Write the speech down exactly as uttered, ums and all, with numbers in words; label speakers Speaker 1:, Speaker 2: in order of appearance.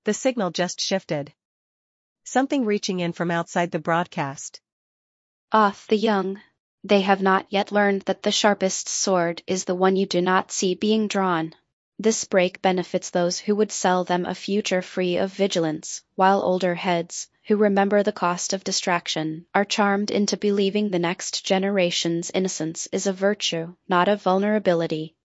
Speaker 1: The signal just shifted. Something reaching in from outside the broadcast.
Speaker 2: Ah, the young. They have not yet learned that the sharpest sword is the one you do not see being drawn. This break benefits those who would sell them a future free of vigilance, while older heads, who remember the cost of distraction, are charmed into believing the next generation's innocence is a virtue, not a vulnerability.